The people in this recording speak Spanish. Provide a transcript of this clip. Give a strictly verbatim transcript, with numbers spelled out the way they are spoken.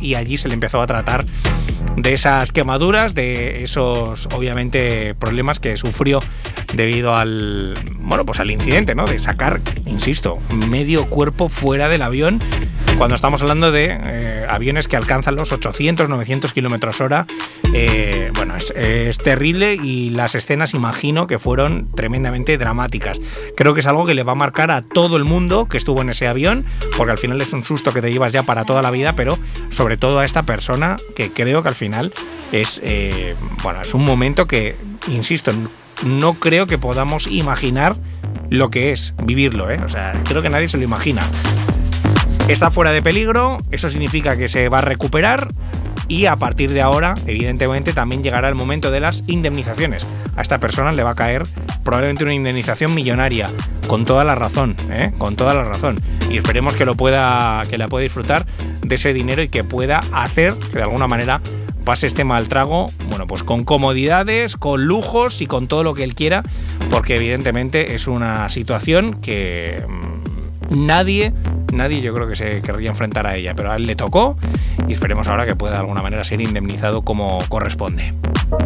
y allí se le empezó a tratar de esas quemaduras, de esos obviamente problemas que sufrió debido al bueno pues al incidente, ¿no? De sacar, insisto, medio cuerpo fuera del avión, cuando estamos hablando de eh, aviones que alcanzan los ochocientos, novecientos kilómetros hora. Eh, bueno, es, es terrible, y las escenas imagino que fueron tremendamente dramáticas. Creo que es algo que le va a marcar a todo el mundo que estuvo en ese avión, porque al final es un susto que te llevas ya para toda la vida, pero sobre todo a esta persona, que creo que al final es, eh, bueno, es un momento que, insisto, no creo que podamos imaginar lo que es vivirlo, ¿eh? O sea, creo que nadie se lo imagina. Está fuera de peligro, eso significa que se va a recuperar, y a partir de ahora, evidentemente, también llegará el momento de las indemnizaciones. A esta persona le va a caer probablemente una indemnización millonaria, con toda la razón, ¿eh? Con toda la razón. Y esperemos que lo pueda, que la pueda disfrutar de ese dinero, y que pueda hacer que de alguna manera pase este mal trago, bueno, pues con comodidades, con lujos y con todo lo que él quiera, porque evidentemente es una situación que mmm, nadie, nadie yo creo que se querría enfrentar a ella, pero a él le tocó, y esperemos ahora que pueda de alguna manera ser indemnizado como corresponde.